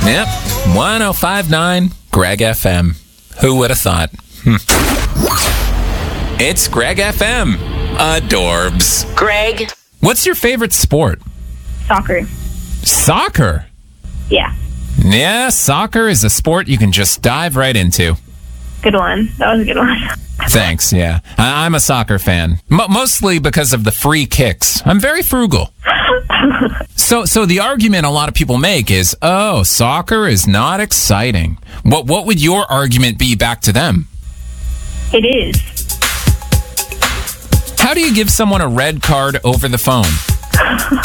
Yep, 105.9 Greg FM. Who would have thought? It's Greg FM. Adorbs. Greg. What's your favorite sport? Soccer. Soccer? Yeah. Yeah, soccer is a sport you can just dive right into. Good one. That was a good one. Thanks, yeah. I'm a soccer fan. Mostly because of the free kicks. I'm very frugal. So the argument a lot of people make is, oh, soccer is not exciting. What would your argument be back to them? It is. How do you give someone a red card over the phone?